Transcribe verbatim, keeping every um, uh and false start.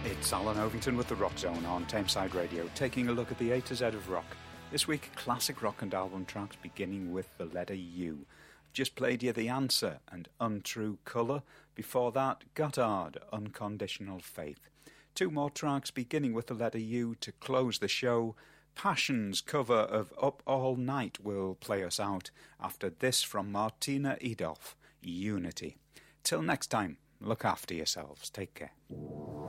It's Alan Ovington with the Rock Zone on Tameside Radio, taking a look at the A to Z of rock. This week, classic rock and album tracks beginning with the letter U. I've just played you The Answer and Untrue Colour. Before that, Gotthard, Unconditional Faith. Two more tracks beginning with the letter U to close the show. Passion's cover of Up All Night will play us out after this from Martina Edoff, Unity. Till next time, look after yourselves. Take care.